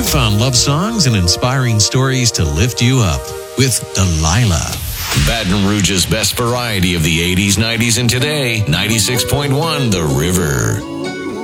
fun love songs and inspiring stories to lift you up with Delilah. Baton Rouge's best variety of the 80s, 90s, and today, 96.1 The River.